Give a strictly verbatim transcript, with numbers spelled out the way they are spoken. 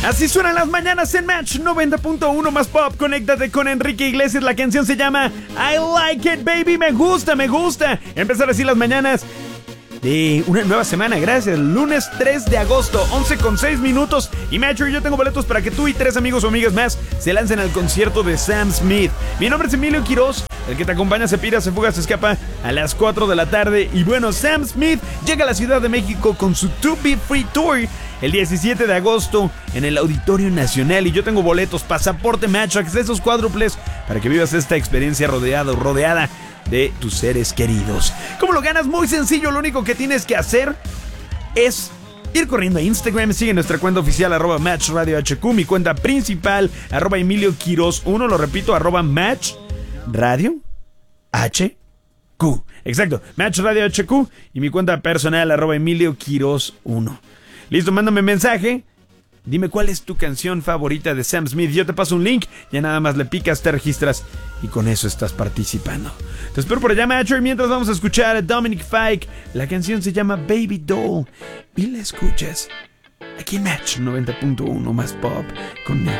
Así suenan las mañanas en Match noventa punto uno más pop. Conéctate con Enrique Iglesias. La canción se llama I Like It Baby. Me gusta, me gusta empezar así las mañanas de una nueva semana. Gracias. Lunes tres de agosto, once con seis minutos. Y Metro, yo tengo boletos para que tú y tres amigos o amigas más se lancen al concierto de Sam Smith. Mi nombre es Emilio Quiroz. El que te acompaña se pira, se fuga, se escapa a las cuatro de la tarde. Y bueno, Sam Smith llega a la Ciudad de México con su To Be Free Tour el diecisiete de agosto en el Auditorio Nacional. Y yo tengo boletos, pasaporte, Match, accesos cuádruples para que vivas esta experiencia rodeado, rodeada de tus seres queridos. ¿Cómo lo ganas? Muy sencillo. Lo único que tienes que hacer es ir corriendo a Instagram. Sigue nuestra cuenta oficial arroba Match Radio H Q. Mi cuenta principal arroba Emilio Quiroz uno. Lo repito, arroba Match Radio H Q. Exacto, Match Radio H Q. Y mi cuenta personal arroba Emilio Quiroz uno. Listo, mándame mensaje. Dime cuál es tu canción favorita de Sam Smith. Yo te paso un link. Ya nada más le picas, te registras y con eso estás participando. Te espero por allá, Matcher. Mientras vamos a escuchar a Dominic Fike. La canción se llama Baby Doll y la escuchas aquí en Match noventa punto uno más pop con Nick.